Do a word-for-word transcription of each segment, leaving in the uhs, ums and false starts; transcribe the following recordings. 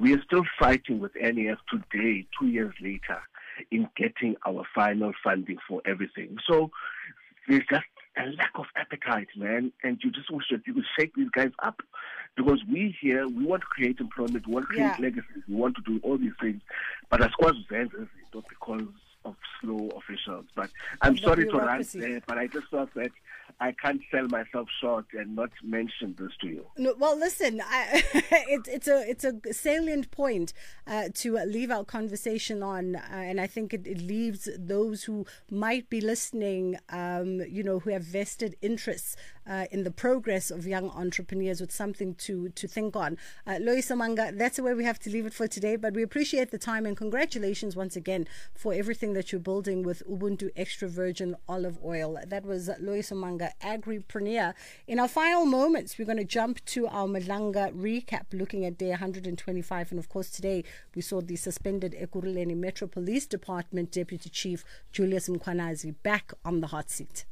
We are still fighting with N E F today, two years later, in getting our final funding for everything. So there's just a lack of appetite, man, and you just wish that you could shake these guys up, because we here, we want to create employment, we want to create yeah. legacies, we want to do all these things, but as far as not because of slow officials. But I'm sorry to run there, but I just thought that I can't sell myself short and not mention this to you. No, well, listen, I, it, it's a it's a salient point uh, to leave our conversation on, uh, and I think it, it leaves those who might be listening, um, you know, who have vested interests uh, in the progress of young entrepreneurs with something to to think on. Uh, Loyiso Manga, that's where we have to leave it for today, but we appreciate the time and congratulations once again for everything that you're building with Ubuntu Extra Virgin Olive Oil. That was Loyiso Manga, agripreneur. In our final moments, we're going to jump to our Madlanga recap, looking at day one hundred twenty-five. And of course, today we saw the suspended Ekurhuleni Metro Police Department Deputy Chief Julius Mkhwanazi back on the hot seat.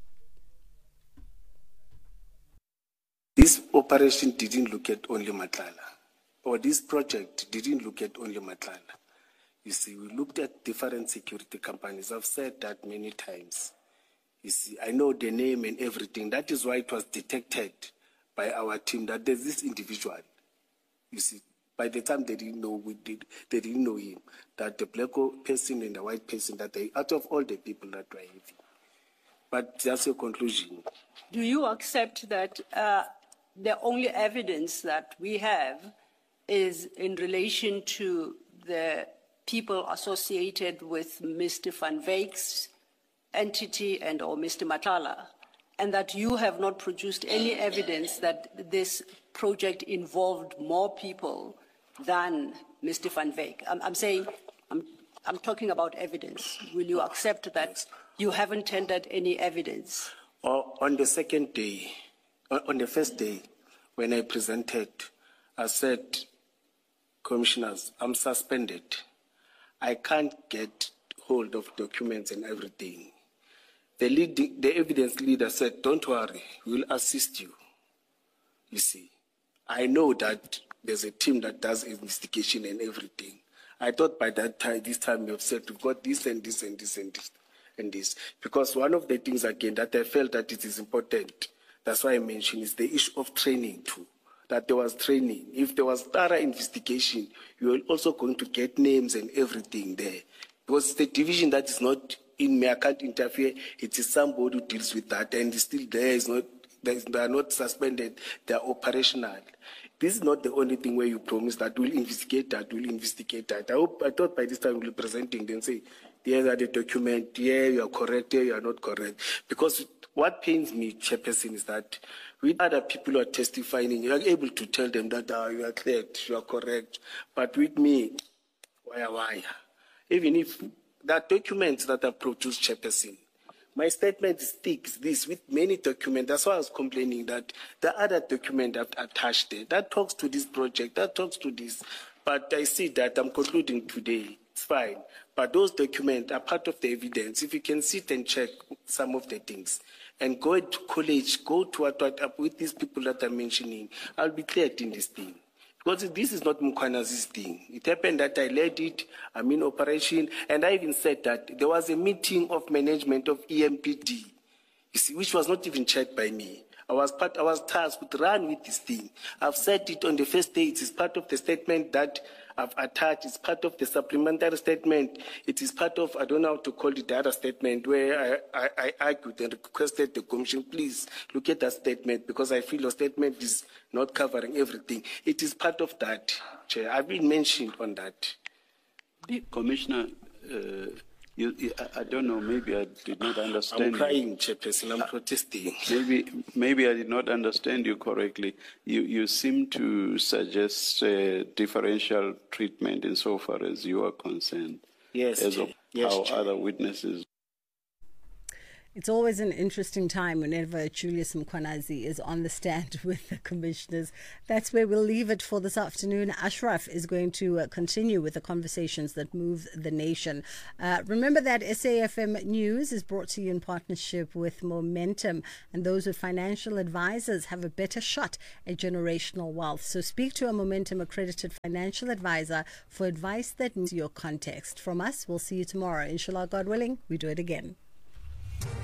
This operation didn't look at only Matlala, or this project didn't look at only Matlala. You see, we looked at different security companies. I've said that many times. You see, I know the name and everything. That is why it was detected by our team that there's this individual. You see, by the time they didn't know we did, they didn't know him. That the black person and the white person, that they, out of all the people that were heavy. But that's your conclusion. Do you accept that uh, the only evidence that we have is in relation to the people associated with Mister Van Wyck's entity and or Mister Matlala, and that you have not produced any evidence that this project involved more people than Mister Van Wyck? I'm, I'm saying, I'm, I'm talking about evidence. Will you accept that you haven't tendered any evidence? Oh, on the second day, on the first day, when I presented, I said, Commissioners, I'm suspended. I can't get hold of documents and everything. The, lead, the evidence leader said, don't worry, we'll assist you. You see, I know that there's a team that does investigation and everything. I thought by that time, this time you have said, we've got this and this and this and this and this. Because one of the things, again, that I felt that it is important, that's why I mentioned, is the issue of training too. That there was training. If there was thorough investigation, you were also going to get names and everything there. Because the division that is not in me, I can't interfere. It is somebody who deals with that, and it's still there. It's not, they are not suspended. They are operational. This is not the only thing where you promise that we'll investigate that, we'll investigate that. I hope, I thought by this time we'll be presenting them, say, here are the documents, yeah, you are correct, here you are not correct. Because what pains me, Chairperson, is that with other people who are testifying, you are able to tell them that oh, you are cleared, you are correct. But with me, why, why? Even if there are documents that are produced, Chairperson, my statement sticks this with many documents. That's why I was complaining that the other document I've attached there, that talks to this project, that talks to this. But I see that I'm concluding today. It's fine. But those documents are part of the evidence. If you can sit and check some of the things and go to college, go to what, what with these people that I'm mentioning, I'll be cleared in this thing. Because this is not Mkhwanazi's thing. It happened that I led it, I'm in operation, and I even said that there was a meeting of management of E M P D, you see, which was not even checked by me. I was part, I was tasked to run with this thing. I've said it on the first day. It is part of the statement that I've attached. It's part of the supplementary statement. It is part of, I don't know how to call it, the other statement where I, I, I argued and requested the commission, please look at that statement because I feel your statement is not covering everything. It is part of that, Chair. I've been mentioned on that. Commissioner, uh, You, I, I don't know, maybe I did not understand. I'm crying, Chairperson, I'm uh, protesting. Maybe, maybe I did not understand you correctly. You, you seem to suggest uh, differential treatment insofar as you are concerned. Yes, as of yes, how Chair. Other witnesses. It's always an interesting time whenever Julius Mkhwanazi is on the stand with the commissioners. That's where we'll leave it for this afternoon. Ashraf is going to uh, continue with the conversations that move the nation. Uh, remember that S A F M News is brought to you in partnership with Momentum, and those with financial advisors have a better shot at generational wealth. So speak to a Momentum accredited financial advisor for advice that meets your context. From us, we'll see you tomorrow. Inshallah, God willing, we do it again.